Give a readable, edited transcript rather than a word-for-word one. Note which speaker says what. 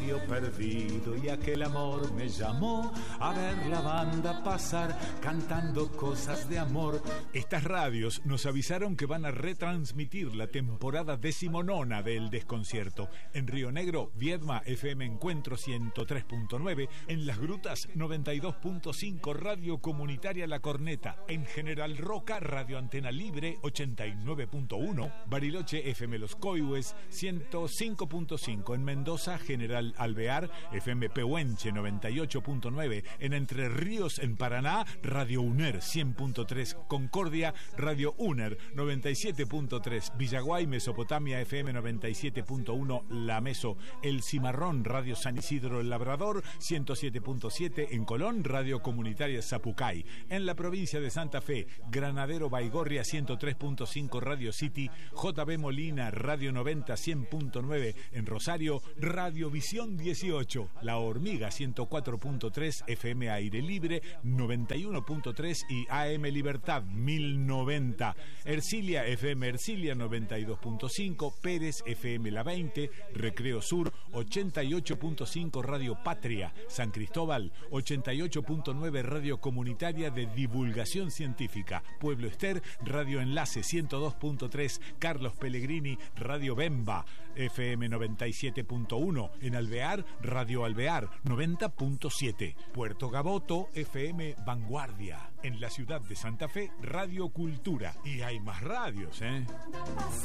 Speaker 1: río perdido y aquel amor me llamó a ver la banda pasar cantando cosas de amor.
Speaker 2: Estas radios nos avisaron que van a retransmitir la temporada 19ª del Desconcierto. En Río Negro, Viedma, FM Encuentro 103.9, en Las Grutas 92.5, Radio Comunitaria La Corneta, en General Roca, Radio Antena Libre 89.1, Bariloche, FM Los Coihues 105.5, en Mendoza, General Alvear, FM Pehuenche 98.9, en Entre Ríos, en Paraná, Radio UNER 100.3, Concordia, Radio UNER 97.3, Villaguay, Mesopotamia, FM 97.1, La Meso, El Cimarrón, Radio San Isidro El Labrador 107.7, en Colón, Radio Comunitaria Zapucay, en la provincia de Santa Fe, Granadero Baigorria 103.5, Radio City, JB Molina, Radio 90 100.9, en Rosario, Radio Visión 18, La Hormiga 104.3, FM Aire Libre 91.3 y AM Libertad 1090, Ercilia, FM Ercilia 92.5, Pérez, FM La 20, Recreo Sur 88.5, Radio Patria, San Cristóbal 88.9, Radio Comunitaria de Divulgación Científica, Pueblo Ester, Radio Enlace 102.3, Carlos Pellegrini, Radio Bemba, FM 97.1, en Alvear, Radio Alvear 90.7, Puerto Gaboto, FM Vanguardia, en la ciudad de Santa Fe, Radio Cultura. Y hay más radios,